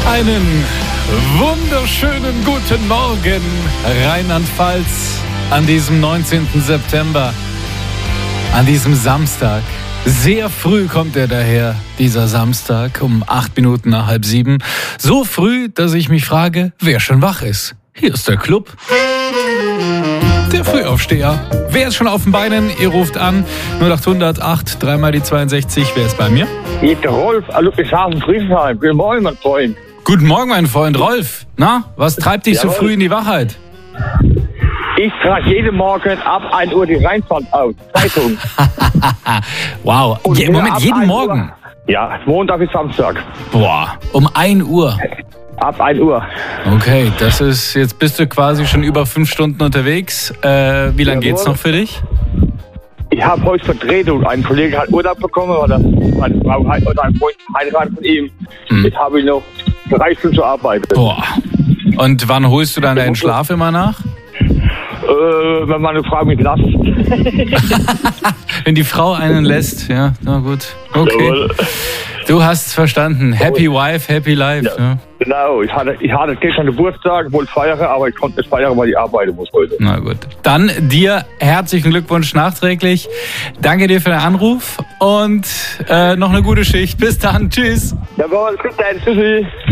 Einen wunderschönen guten Morgen, Rheinland-Pfalz, an diesem 19. September, an diesem Samstag. Sehr früh kommt er daher, dieser Samstag, um 8 Minuten nach 6:30. So früh, dass ich mich frage, wer schon wach ist. Hier ist der Club. Der Frühaufsteher. Wer ist schon auf den Beinen? Ihr ruft an 0800 8 3 mal die 62. Wer ist bei mir? Hier ist der Rolf, Ludwigshafen, Friedrichshain. Guten Morgen, mein Freund. Guten Morgen, mein Freund Rolf. Na, was treibt dich so früh in die Wachheit? Ich trage jeden Morgen ab 1 Uhr die Rheinfahrt aus. Zeitung. Wow. Moment, jeden Morgen? Uhr, ja, Montag bis Samstag. Boah, um 1 Uhr. Ab 1 Uhr. Okay, das ist, jetzt bist du quasi schon über 5 Stunden unterwegs. Wie lange geht's noch für dich? Ich habe heute Vertretung. Ein Kollege hat Urlaub bekommen, oder meine Frau oder ein Freund heiratet von ihm. Jetzt habe ich noch 3 Stunden zu arbeiten. Boah. Und wann holst du dann deinen Schlaf immer nach? Wenn meine Frau mich lässt. Wenn die Frau einen lässt, ja, na gut. Okay. Jawohl. Du hast verstanden. Happy Wife, Happy Life. Ja. Genau, ich hatte gestern Geburtstag, wollte feiern, aber ich konnte nicht feiern, weil ich arbeiten muss heute. Na gut. Dann dir herzlichen Glückwunsch nachträglich. Danke dir für den Anruf und noch eine gute Schicht. Bis dann. Tschüss. Jawohl, bis dann. Tschüssi.